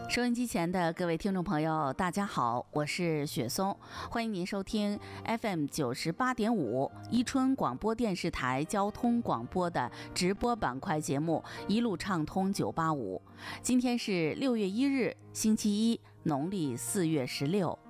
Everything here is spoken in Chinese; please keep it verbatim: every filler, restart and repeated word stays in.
收音机前的各位听众朋友，大家好，我是雪松，欢迎您收听 F M 九十八点五伊春广播电视台交通广播的直播板块节目《一路畅通九八五》。今天是六月一日，星期一，农历四月十六。